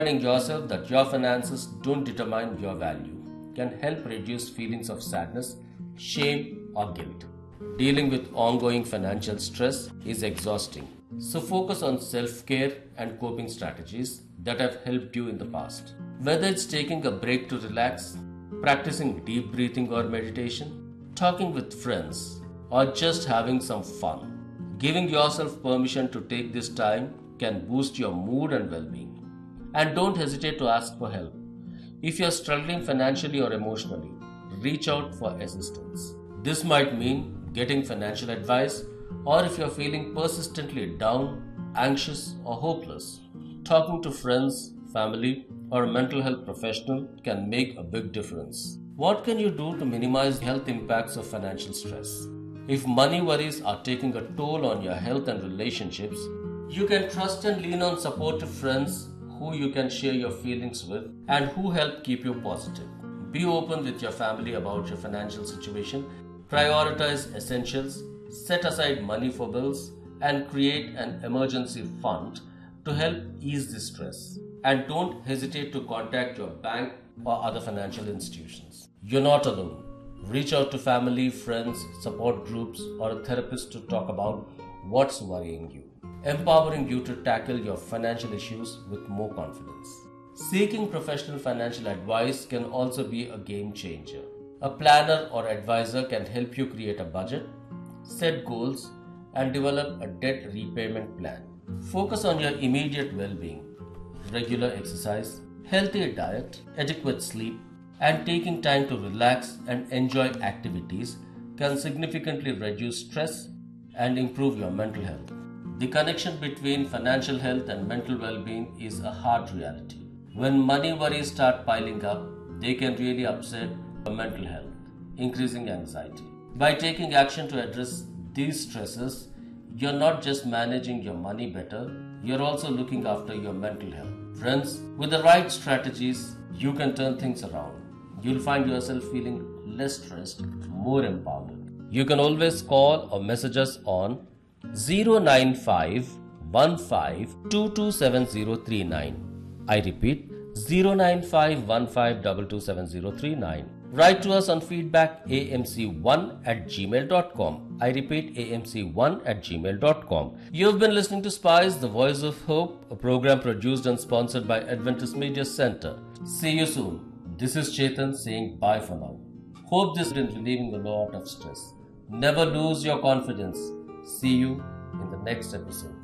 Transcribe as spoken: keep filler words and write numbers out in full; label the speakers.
Speaker 1: Reminding yourself that your finances don't determine your value can help reduce feelings of sadness, shame, or guilt. Dealing with ongoing financial stress is exhausting, so focus on self-care and coping strategies that have helped you in the past. Whether it's taking a break to relax, practicing deep breathing or meditation, talking with friends, or just having some fun, giving yourself permission to take this time can boost your mood and well-being. And don't hesitate to ask for help. If you're struggling financially or emotionally, reach out for assistance. This might mean getting financial advice, or if you're feeling persistently down, anxious, or hopeless, talking to friends, family, or a mental health professional can make a big difference. What can you do to minimize health impacts of financial stress? If money worries are taking a toll on your health and relationships, you can trust and lean on supportive friends who you can share your feelings with and who help keep you positive. Be open with your family about your financial situation, prioritize essentials, set aside money for bills, and create an emergency fund to help ease the stress. And don't hesitate to contact your bank or other financial institutions. You're not alone. Reach out to family, friends, support groups, or a therapist to talk about what's worrying you, empowering you to tackle your financial issues with more confidence. Seeking professional financial advice can also be a game changer. A planner or advisor can help you create a budget, set goals, and develop a debt repayment plan. Focus on your immediate well-being. Regular exercise, healthy diet, adequate sleep, and taking time to relax and enjoy activities can significantly reduce stress and improve your mental health. The connection between financial health and mental well-being is a hard reality. When money worries start piling up, they can really upset your mental health, increasing anxiety. By taking action to address these stresses, you're not just managing your money better, you're also looking after your mental health. Friends, with the right strategies, you can turn things around. You'll find yourself feeling less stressed, more empowered. You can always call or message us on zero nine five one five two two seven zero three nine. I repeat, zero nine five one five two two seven zero three nine. Write to us on feedback a m c one at gmail dot com. I repeat, a m c one at gmail dot com. You've been listening to Spice, the Voice of Hope, a program produced and sponsored by Adventist Media Center. See you soon. This is Chetan saying bye for now. Hope this didn't relieving a lot of stress. Never lose your confidence. See you in the next episode.